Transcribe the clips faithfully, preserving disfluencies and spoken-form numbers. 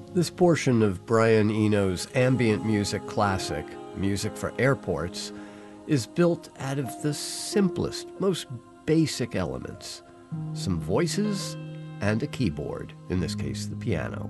This portion of Brian Eno's ambient music classic, Music for Airports, is built out of the simplest, most basic elements. Some voices and a keyboard, in this case the piano.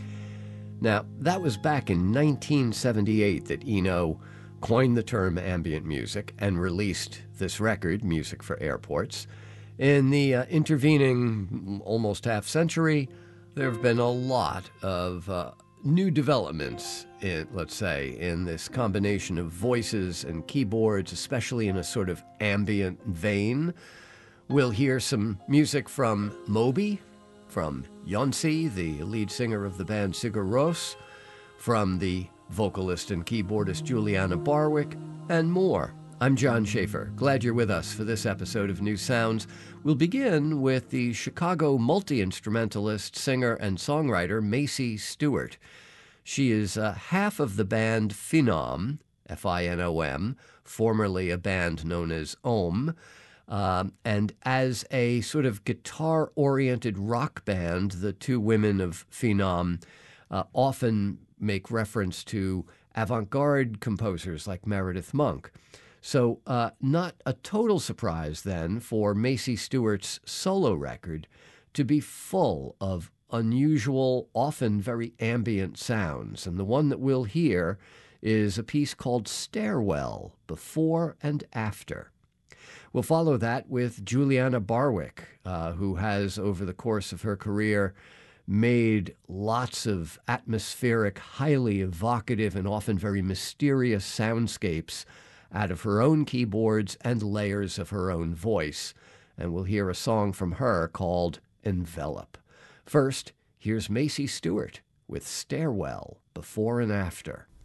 Now, that was back in nineteen seventy-eight that Eno coined the term ambient music and released this record, Music for Airports. In the uh, intervening almost half century, there have been a lot of uh, new developments, in, let's say, in this combination of voices and keyboards, especially in a sort of ambient vein. We'll hear some music from Moby, from Jonsi, the lead singer of the band Sigur Rós, from the vocalist and keyboardist Juliana Barwick, and more. I'm John Schaefer. Glad you're with us for this episode of New Sounds. We'll begin with the Chicago multi-instrumentalist, singer, and songwriter Macy Stewart. She is uh, half of the band Phenom, F I N O M, formerly a band known as Ohm. Um, and as a sort of guitar-oriented rock band, the two women of Phenom uh, often make reference to avant-garde composers like Meredith Monk. So uh, not a total surprise, then, for Macy Stewart's solo record to be full of unusual, often very ambient sounds. And the one that we'll hear is a piece called Stairwell, Before and After. We'll follow that with Juliana Barwick, uh, who has, over the course of her career, made lots of atmospheric, highly evocative, and often very mysterious soundscapes out of her own keyboards and layers of her own voice. And we'll hear a song from her called Envelop. First, here's Macy Stewart with Stairwell, Before and After.